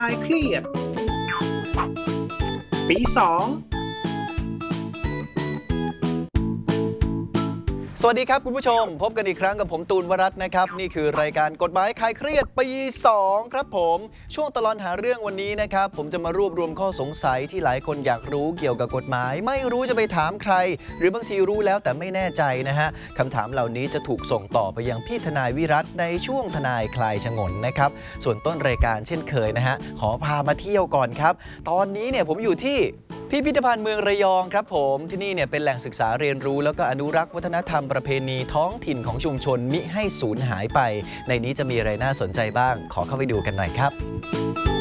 คลายเครียดปี2 สวัสดีครับคุณผู้ชมพบกันอีกครั้งกับผมตูนวรัตน์นะครับนี่คือรายการกฎหมายคลายเครียดปี2ครับผมช่วงตลอดหาเรื่องวันนี้นะครับผมจะมารวบรวมข้อสงสัยที่หลายคนอยากรู้เกี่ยวกับกฎหมายไม่รู้จะไปถามใครหรือบางทีรู้แล้วแต่ไม่แน่ใจนะฮะคำถามเหล่านี้จะถูกส่งต่อไปยังพี่ทนายวิรัตน์ในช่วงทนายคลายฉงนนะครับส่วนต้นรายการเช่นเคยนะฮะขอพามาเที่ยวก่อนครับตอนนี้เนี่ยผมอยู่ที่พิพิธภัณฑ์เมืองระยองครับผมที่นี่เนี่ยเป็นแหล่งศึกษาเรียนรู้แล้วก็อนุรักษ์วัฒนธรรมประเพณีท้องถิ่นของชุมชนมิให้สูญหายไปในนี้จะมีอะไรน่าสนใจบ้างขอเข้าไปดูกันหน่อยครับ